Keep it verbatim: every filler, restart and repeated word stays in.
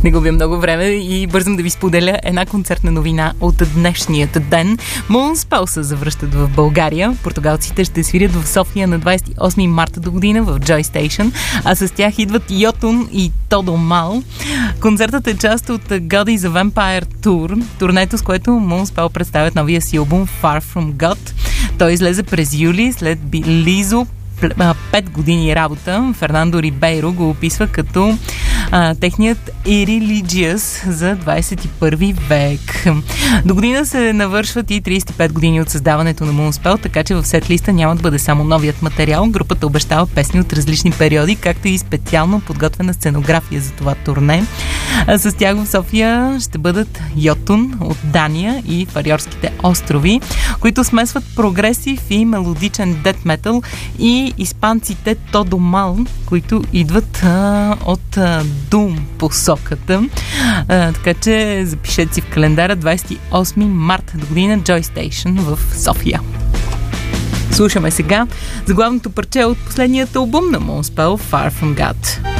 Не губя много време и бързам да ви споделя една концертна новина от днешният ден. Moonspell се завръщат в България. Португалците ще свирят в София на двадесет и осми марта до година в Joy Station, а с тях идват Йотун и Тодо Мал. Концертът е част от God is a Vampire Tour, турнето, с което Moonspell представят новия си албум Far From God. Той излезе през юли след Лизо пет години работа. Фернандо Рибейро го описва като а, техният Irreligious за двадесет и първи век. До година се навършват и тридесет и пет години от създаването на Moonspell, така че в сетлиста няма да бъде само новият материал. Групата обещава песни от различни периоди, както и специално подготвена сценография за това турне. А с тях в София ще бъдат Йотун от Дания и Фариорските острови, които смесват прогресив и мелодичен дет метал, и испанците Тодо Мал, които идват а, от а, Doom посоката. А, така че запишете си в календара двадесет и осми марта до година Joy Station в София. Слушаме сега заглавното парче от последният албум на Moonspell, Far From God.